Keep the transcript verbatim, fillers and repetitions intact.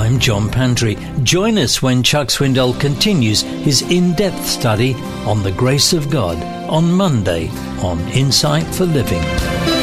I'm John Pantry. Join us when Chuck Swindoll continues his in-depth study on the grace of God on Monday on Insight for Living.